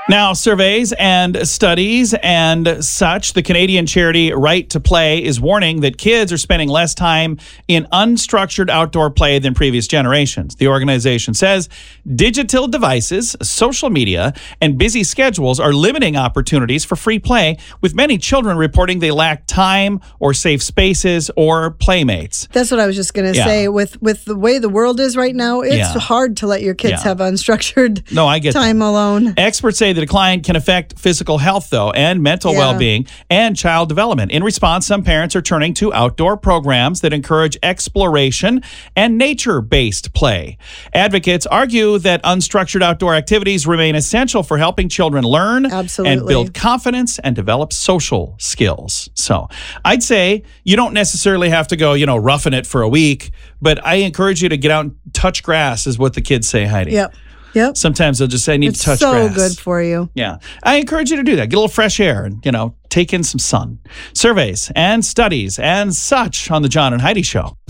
Now, surveys and studies and such, the Canadian charity Right to Play is warning that kids are spending less time in unstructured outdoor play than previous generations. The organization says digital devices, social media, and busy schedules are limiting opportunities for free play, with many children reporting they lack time or safe spaces or playmates. That's what I was just going to say. With the way the world is right now, it's hard to let your kids have unstructured time alone. Experts say the decline can affect physical health, though, and mental well-being and child development. In response, some parents are turning to outdoor programs that encourage exploration and nature-based play. Advocates argue that unstructured outdoor activities remain essential for helping children learn and build confidence and develop social skills. So I'd say you don't necessarily have to go, roughing it for a week, but I encourage you to get out and touch grass, is what the kids say, Heidi. Yep. Sometimes they'll just say, I need to touch grass. It's so good for you. Yeah. I encourage you to do that. Get a little fresh air and, take in some sun. Surveys and studies and such on the John and Heidi Show.